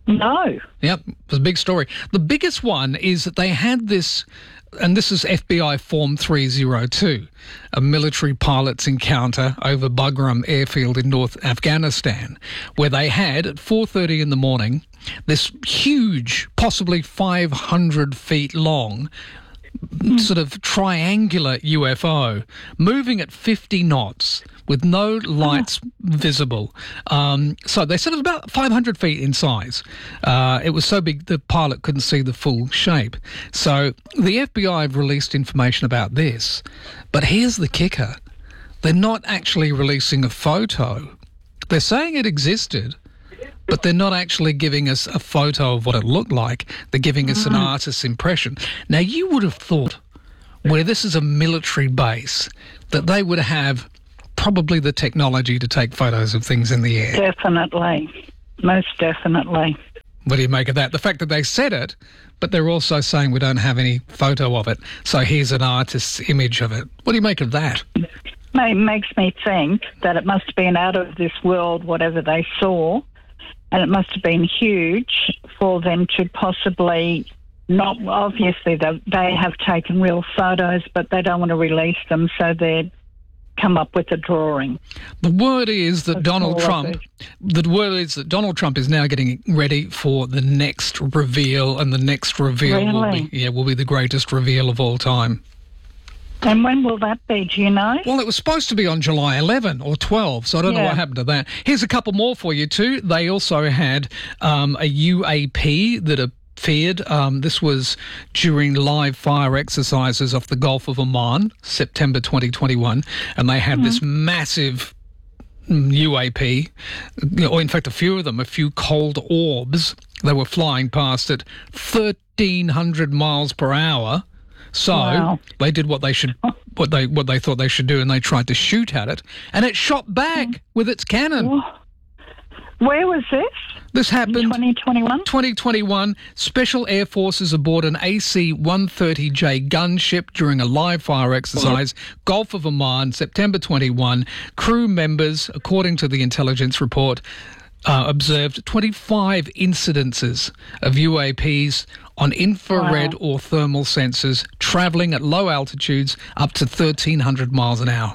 No. Yep, it was a big story. The biggest one is that they had this, and this is F B I Form three oh two, a military pilot's encounter over Bagram airfield in North Afghanistan, where they had, at four thirty in the morning, this huge, possibly five hundred feet long, sort of triangular U F O moving at fifty knots with no lights visible. Um, so they said it was about five hundred feet in size. Uh, it was so big the pilot couldn't see the full shape. So the F B I have released information about this. But here's the kicker. They're not actually releasing a photo. They're saying it existed, but they're not actually giving us a photo of what it looked like. They're giving us an artist's impression. Now, you would have thought, where this is a military base, that they would have probably the technology to take photos of things in the air. Definitely. Most definitely. What do you make of that? The fact that they said it, but they're also saying we don't have any photo of it, so here's an artist's image of it. What do you make of that? It makes me think that it must have been out of this world, whatever they saw, and it must have been huge for them to possibly not, obviously they, they have taken real photos, but they don't want to release them, so they're come up with a drawing. The word is that Of Donald all of Trump, the word is that Donald Trump is now getting ready for the next reveal, and the next reveal will Really? be, yeah, will be the greatest reveal of all time. And when will that be, do you know? Well, it was supposed to be on July eleventh or twelfth, so I don't know Yeah. what happened to that. Here's a couple more for you too. They also had um, a U A P that appeared. Um, this was during live fire exercises off the Gulf of Oman, September twenty twenty-one, and they had Mm-hmm. this massive U A P, or in fact a few of them, a few cold orbs. They were flying past at thirteen hundred miles per hour. So Wow. they did what they should, what they what they thought they should do, and they tried to shoot at it, and it shot back with its cannon. Where was this? This happened twenty twenty-one. twenty twenty-one. Special Air Forces aboard an A C one thirty J gunship during a live fire exercise, Gulf of Oman, September twenty-one. Crew members, according to the intelligence report, uh, observed twenty-five incidences of U A Ps on infrared Wow. or thermal sensors travelling at low altitudes up to thirteen hundred miles an hour.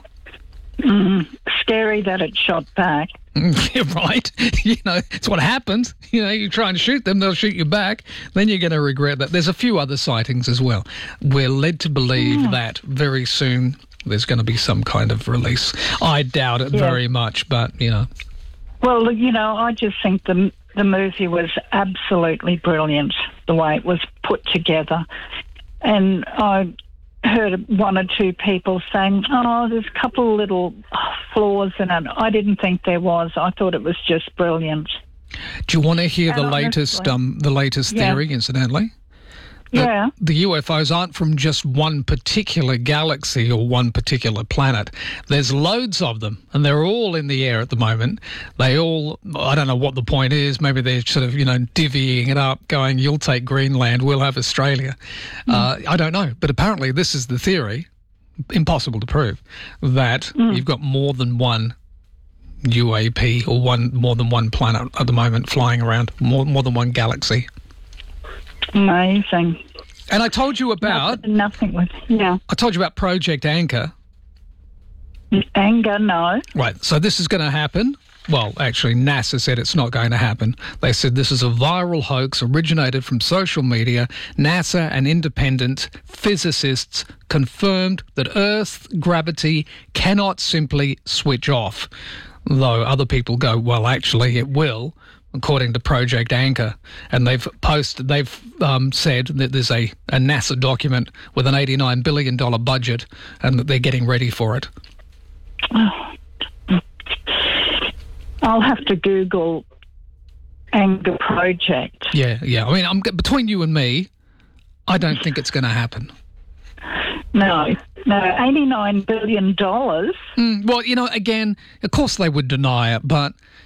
Mm, scary that it shot back. Yeah, right. You know, it's what happens. You know, you try and shoot them, they'll shoot you back. Then you're going to regret that. There's a few other sightings as well. We're led to believe Mm. that very soon there's going to be some kind of release. I doubt it Yeah. very much, but, you know. Well, you know, I just think the the movie was absolutely brilliant, the way it was put together. And I heard one or two people saying, oh, there's a couple of little flaws in it. I didn't think there was. I thought it was just brilliant. Do you want to hear the And latest honestly- um, the latest Yeah. theory, incidentally? That Yeah. The U F Os aren't from just one particular galaxy or one particular planet. There's loads of them, and they're all in the air at the moment. They all, I don't know what the point is. Maybe they're sort of, you know, divvying it up, going, you'll take Greenland, we'll have Australia. Mm. Uh, I don't know. But apparently this is the theory, impossible to prove, that Mm. you've got more than one U A P or one more than one planet at the moment flying around, more, more than one galaxy. Amazing. And I told you about... Nothing, nothing with, yeah. I told you about Project Anchor. Anger, no. Right, so this is going to happen. Well, actually, NASA said it's not going to happen. They said this is a viral hoax originated from social media. NASA and independent physicists confirmed that Earth's gravity cannot simply switch off. Though other people go, well, actually, it will, according to Project Anchor. And they've posted, they've um, said that there's a, a NASA document with an eighty-nine billion dollars budget and that they're getting ready for it. I'll have to Google Anger Project. Yeah, yeah. I mean, I'm, between you and me, I don't think it's going to happen. No, no, eighty-nine billion dollars. Mm, well, you know, again, of course they would deny it, but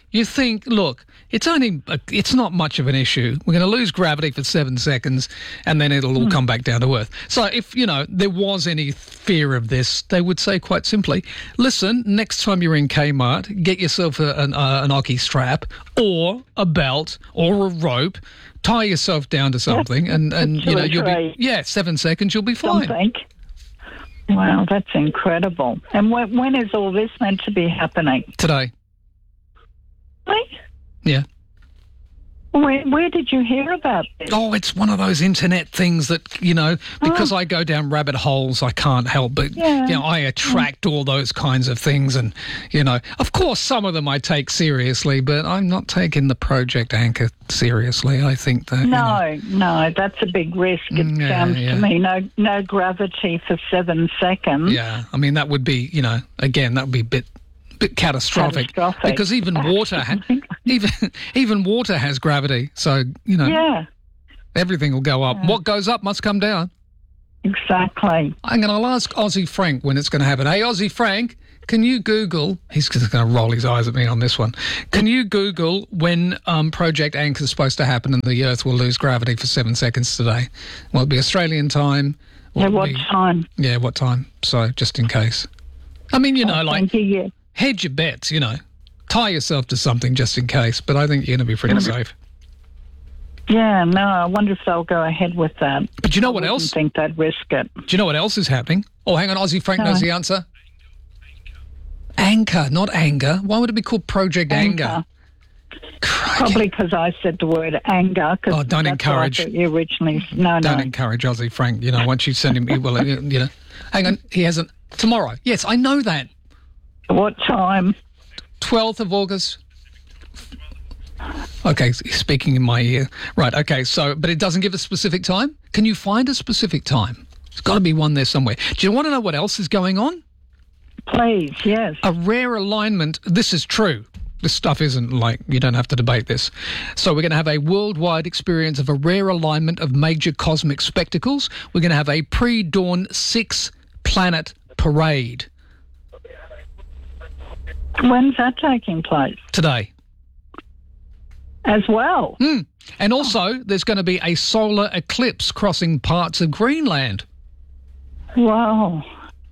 you think, look, it's only, it's not much of an issue. We're going to lose gravity for seven seconds and then it'll all Mm. come back down to Earth. So if, you know, there was any fear of this, they would say quite simply, listen, next time you're in Kmart, get yourself a, an, uh, an Oki strap or a belt or a rope, tie yourself down to something and, and you know, you'll be, yeah, seven seconds, you'll be fine. Something. Wow, that's incredible. And when, when is all this meant to be happening? Today. Really? Yeah. Where, where did you hear about this? Oh, it's one of those internet things that, you know, because Oh. I go down rabbit holes, I can't help but, Yeah. you know, I attract all those kinds of things. And, you know, of course, some of them I take seriously, but I'm not taking the Project Anchor seriously. I think that, you know, No, no, that's a big risk. It Mm, yeah, sounds yeah. to me. No, no gravity for seven seconds. yeah, I mean, that would be, you know, again, that would be a bit, bit catastrophic, Catastrophic. because even water, ha- even even water has gravity. So, you know, Yeah, everything will go up. What goes up must come down. exactly. I'm going to ask Aussie Frank when it's going to happen. Hey, Aussie Frank, can you Google... He's going to roll his eyes at me on this one. Can you Google when um, Project Anchor is supposed to happen and the Earth will lose gravity for seven seconds today? Will it be Australian time? Will Yeah, it what be- time? Yeah, what time? So, just in case. I mean, you know, Oh, like, thank you, yeah. hedge your bets, you know. Tie yourself to something just in case, but I think you're going to be pretty safe. Yeah, no, I wonder if they'll go ahead with that. But you know what I wouldn't else? think they'd risk it. Do you know what else is happening? Oh, hang on, Aussie Frank No. knows the answer. Anchor, not anger. Why would it be called Project Anger? Anchor. Probably because I said the word anger. Cause Oh, don't that's encourage- What I thought you originally. No, Don't no. encourage Aussie Frank. You know, once you send him, well, you know, hang on, he hasn't. Tomorrow. Yes, I know that. What time? twelfth of August. Okay, he's speaking in my ear. Right, okay, so, but it doesn't give a specific time? Can you find a specific time? There's got to be one there somewhere. Do you want to know what else is going on? Please, yes. A rare alignment. This is true. This stuff isn't like, you don't have to debate this. So we're going to have a worldwide experience of a rare alignment of major cosmic spectacles. We're going to have a pre-dawn six-planet parade. When's that taking place? Today. As well? Mm. And also, there's going to be a solar eclipse crossing parts of Greenland. Wow.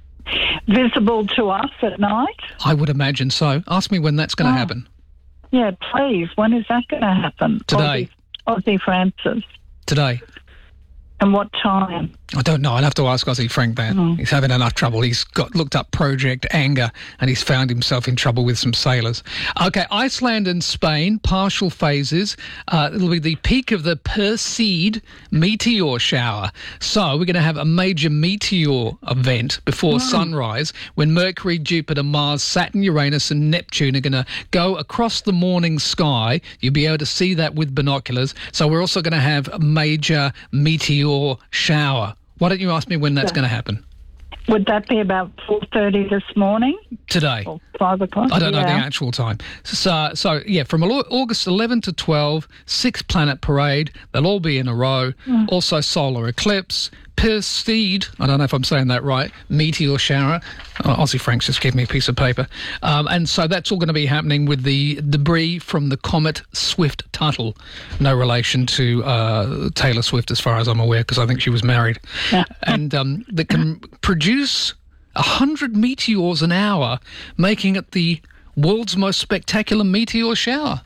Visible to us at night? I would imagine so. Ask me when that's going to Oh. happen. Yeah, please. When is that going to happen? Today. Aussie, Aussie Francis. Today. And what time? I don't know. I'd have to ask Aussie Frank that. Mm. He's having enough trouble. He's got looked up Project Anger and he's found himself in trouble with some sailors. Okay, Iceland and Spain, partial phases. Uh, it'll be the peak of the Perseid meteor shower. So we're going to have a major meteor event before Mm. sunrise when Mercury, Jupiter, Mars, Saturn, Uranus and Neptune are going to go across the morning sky. You'll be able to see that with binoculars. So we're also going to have a major meteor shower. Why don't you ask me when that's Yeah. going to happen? Would that be about four thirty this morning? Today. Or five o'clock? I don't know the Yeah. actual time. So, so yeah, from Au- August eleventh to twelve, six planet parade. They'll all be in a row. Mm. Also solar eclipse, Perseid, I don't know if I'm saying that right, meteor shower. Oh, Aussie Frank's just gave me a piece of paper. Um, and so that's all going to be happening with the debris from the comet Swift-Tuttle. No relation to uh, Taylor Swift as far as I'm aware, because I think she was married. And um, that can produce one hundred meteors an hour, making it the world's most spectacular meteor shower.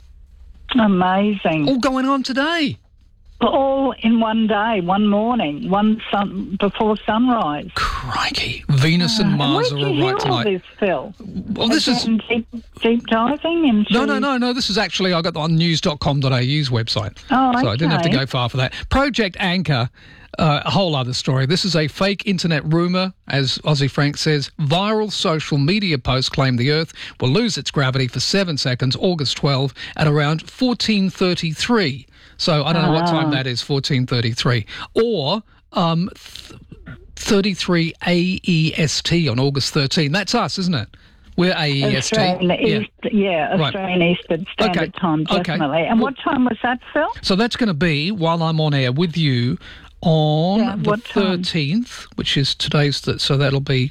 Amazing. All going on today. All in one day, one morning, one sun before sunrise. Crikey. Venus and Mars Where'd are you all hear right all tonight. this, Phil? Well, this is... Again, deep, deep diving into... No, no, no, no. This is actually, I got that on news dot com dot a u's website. Oh, So I didn't have to okay. go far for that. Project Anchor, uh, a whole other story. This is a fake internet rumour, as Aussie Frank says. Viral social media posts claim the Earth will lose its gravity for seven seconds, August twelfth, at around fourteen thirty-three. So I don't know what time Ah. that is, fourteen thirty-three. Or um, th- thirty-three A E S T on August thirteenth. That's us, isn't it? We're A E S T. Australian Yeah. East, yeah, Right. Australian Eastern Standard Okay. Time, Okay. definitely. And what time was that, Phil? So that's going to be while I'm on air with you on Yeah, the what time? thirteenth, which is today's, th- so that'll be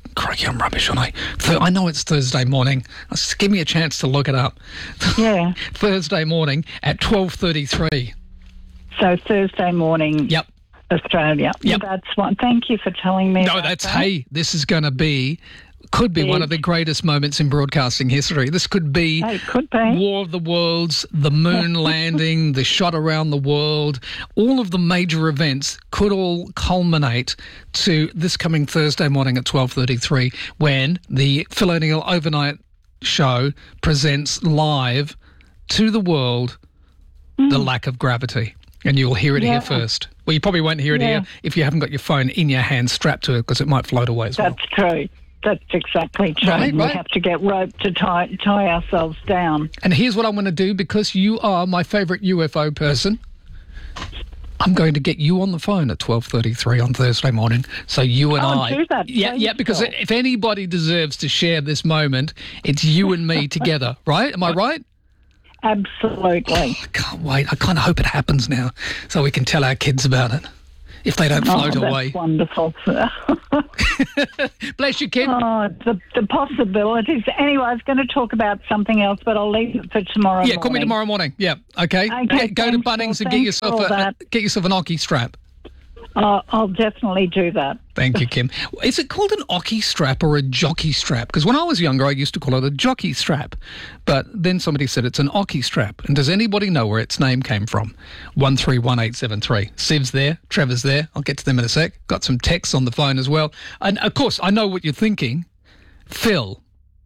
Crikey, I'm rubbish, aren't I? Th- I know it's Thursday morning. Just give me a chance to look it up. Yeah. Thursday morning at twelve thirty-three. So Thursday morning. Yep. Australia. Yep. Well, that's one. Thank you for telling me. No, about that's, that. hey, this is going to be, could be Big. one of the greatest moments in broadcasting history. This could be, Hey, it could be. War of the Worlds, the moon landing, the shot around the world, all of the major events could all culminate to this coming Thursday morning at twelve thirty-three when the Phil O'Neill Overnight Show presents live to the world Mm. the lack of gravity. And you'll hear it Yeah. here first. Well, you probably won't hear it Yeah. here if you haven't got your phone in your hand strapped to it because it might float away as well. That's true. That's exactly true. Right, we right. have to get rope to tie tie ourselves down. And here's what I'm going to do because you are my favourite U F O person. I'm going to get you on the phone at twelve thirty-three on Thursday morning. So you and Oh, I... do that, yeah, please, yeah, because Phil. if anybody deserves to share this moment, it's you and me together, right? Am I right? Absolutely. I can't wait. I kind of hope it happens now so we can tell our kids about it if they don't float oh, that's away. Wonderful. Bless you, kid. Oh, the, the possibilities. Anyway, I was going to talk about something else, but I'll leave it for tomorrow Yeah, morning. call me tomorrow morning. Yeah, okay. Okay, Get- go to thanks, Bunnings Phil. and get Thanks yourself for all a, that. get yourself an Oki strap. Uh, I'll definitely do that. Thank you, Kim. Is it called an Oki strap or a jockey strap? Because when I was younger, I used to call it a jockey strap. But then somebody said it's an Oki strap. And does anybody know where its name came from? one three one eight seven three. Siv's there. Trevor's there. I'll get to them in a sec. Got some texts on the phone as well. And, of course, I know what you're thinking. Phil,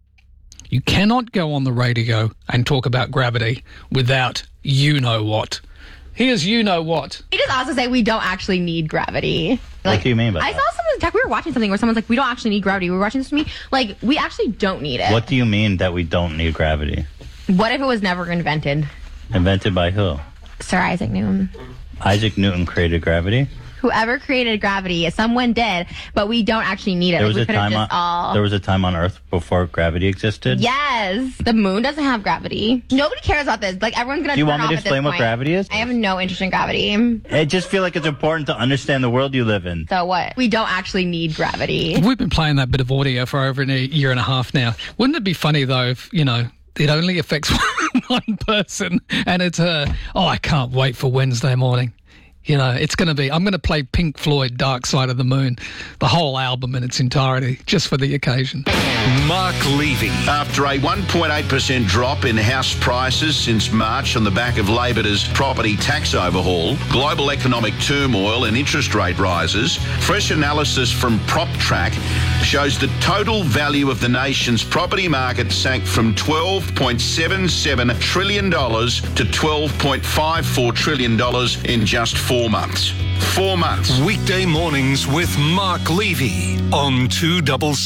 you cannot go on the radio and talk about gravity without you-know-what. Here's you-know-what. He just also say we don't actually need gravity. What do you mean by I that? saw someone's tech. We were watching something where someone's like, we don't actually need gravity. We were watching this to me. Like, we actually don't need it. What do you mean that we don't need gravity? What if it was never invented? Invented by who? Sir Isaac Newton. Isaac Newton created gravity? Whoever created gravity, someone did, but we don't actually need it. There Like, was we a could have time on just all... there was a time on Earth before gravity existed? Yes. The moon doesn't have gravity. Nobody cares about this. Like, everyone's going Do you to want turn me off to at this explain what point. gravity is? I have no interest in gravity. I just feel like it's important to understand the world you live in. So what? We don't actually need gravity. We've been playing that bit of audio for over a year and a half now. Wouldn't it be funny, though, if, you know, it only affects one person and it's her? Oh, I can't wait for Wednesday morning. You know, it's going to be, I'm going to play Pink Floyd, Dark Side of the Moon, the whole album in its entirety, just for the occasion. Mark Levy. After a one point eight percent drop in house prices since March on the back of Labor's property tax overhaul, global economic turmoil and interest rate rises, fresh analysis from PropTrack shows the total value of the nation's property market sank from twelve point seven seven trillion dollars to twelve point five four trillion dollars in just four months. Four months. Weekday mornings with Mark Levy on two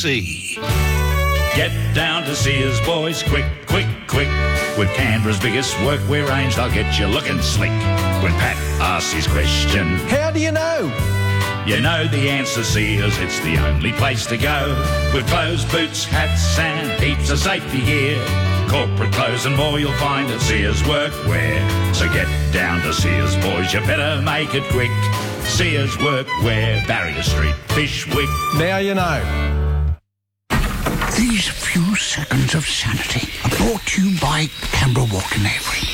C C. Get down to Sears, boys, quick, quick, quick. With Canberra's biggest workwear range, they'll get you looking slick. When Pat asks his question, how do you know? You know the answer, Sears, it's the only place to go. With clothes, boots, hats and heaps of safety gear. Corporate clothes and more you'll find at Sears Workwear. So get down to Sears, boys, you better make it quick. Sears Workwear, Barrier Street, Fishwick. Now you know. These few seconds of sanity are brought to you by Canberra Walk and Avery.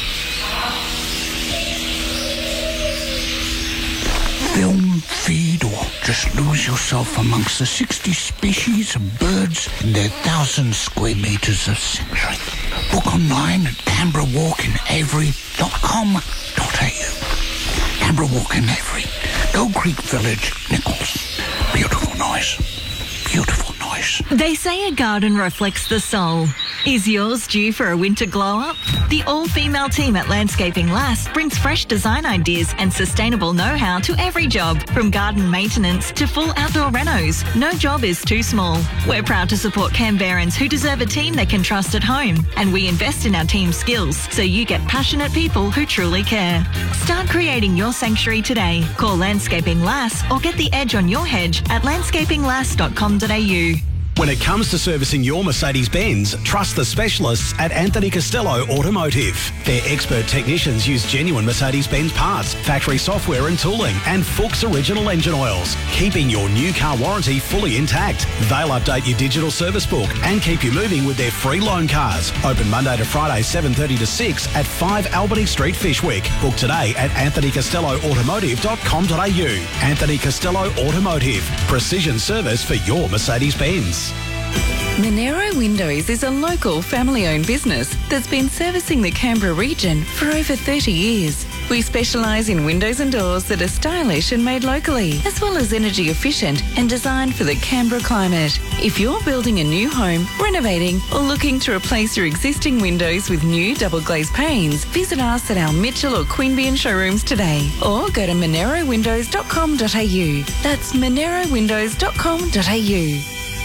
Film, feed, or just lose yourself amongst the sixty species of birds in their thousand square metres of sanctuary. Book online at canberra walk and avery dot com dot a u. Canberra Walk and Avery, Gold Creek Village, Nichols. Beautiful noise. Beautiful noise. They say a garden reflects the soul. Is yours due for a winter glow-up? The all-female team at Landscaping Lass brings fresh design ideas and sustainable know-how to every job, from garden maintenance to full outdoor renos. No job is too small. We're proud to support Canberrans who deserve a team they can trust at home, and we invest in our team's skills so you get passionate people who truly care. Start creating your sanctuary today. Call Landscaping Lass or get the edge on your hedge at landscaping lass dot com dot a u. When it comes to servicing your Mercedes-Benz, trust the specialists at Anthony Costello Automotive. Their expert technicians use genuine Mercedes-Benz parts, factory software and tooling, and Fuchs original engine oils, keeping your new car warranty fully intact. They'll update your digital service book and keep you moving with their free loan cars. Open Monday to Friday, seven thirty to six at five Albany Street, Fishwick. Book today at anthony costello automotive dot com dot a u. Anthony Costello Automotive. Precision service for your Mercedes-Benz. Monero Windows is a local family-owned business that's been servicing the Canberra region for over thirty years. We specialise in windows and doors that are stylish and made locally, as well as energy efficient and designed for the Canberra climate. If you're building a new home, renovating or looking to replace your existing windows with new double glazed panes, visit us at our Mitchell or Queanbeyan showrooms today, or go to monero windows dot com dot a u. That's monero windows dot com dot a u.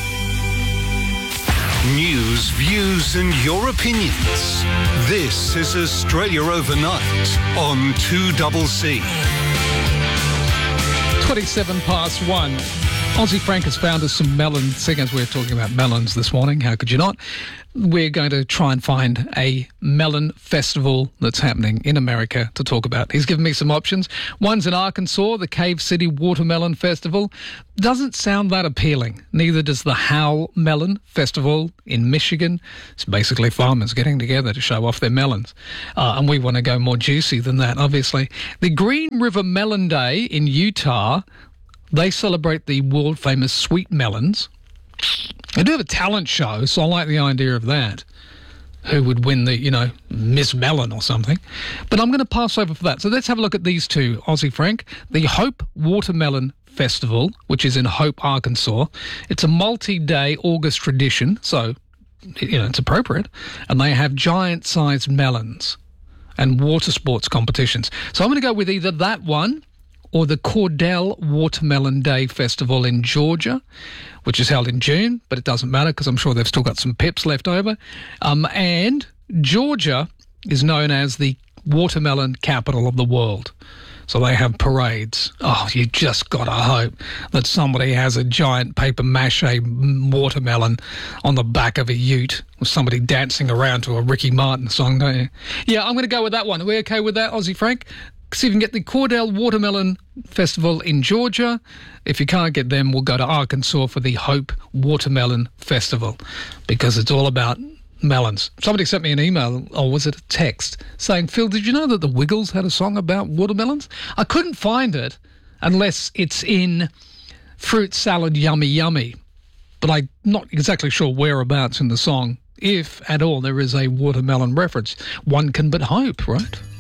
News, views and your opinions. This is Australia Overnight on two C C. twenty-seven past one. Aussie Frank has found us some melon, seeing as we're talking about melons this morning, how could you not? We're going to try and find a melon festival that's happening in America to talk about. He's given me some options. One's in Arkansas, the Cave City Watermelon Festival. Doesn't sound that appealing. Neither does the Howell Melon Festival in Michigan. It's basically farmers getting together to show off their melons. Uh, and we want to go more juicy than that, obviously. The Green River Melon Day in Utah, they celebrate the world-famous sweet melons. They do have a talent show, so I like the idea of that. Who would win the, you know, Miss Melon or something. But I'm going to pass over for that. So let's have a look at these two, Aussie Frank. The Hope Watermelon Festival, which is in Hope, Arkansas. It's a multi-day August tradition, so, you know, it's appropriate. And they have giant-sized melons and water sports competitions. So I'm going to go with either that one or the Cordell Watermelon Day Festival in Georgia, which is held in June, but it doesn't matter because I'm sure they've still got some pips left over. Um, and Georgia is known as the watermelon capital of the world. So they have parades. Oh, you just got to hope that somebody has a giant paper mache watermelon on the back of a ute with somebody dancing around to a Ricky Martin song, don't you? Yeah, I'm going to go with that one. Are we okay with that, Aussie Frank? See if you can get the Cordell Watermelon Festival in Georgia. If you can't get them, we'll go to Arkansas for the Hope Watermelon Festival because it's all about melons. Somebody sent me an email, or was it a text, saying, Phil, did you know that the Wiggles had a song about watermelons? I couldn't find it unless it's in Fruit Salad Yummy Yummy, but I'm not exactly sure whereabouts in the song, if at all there is a watermelon reference. One can but hope, right?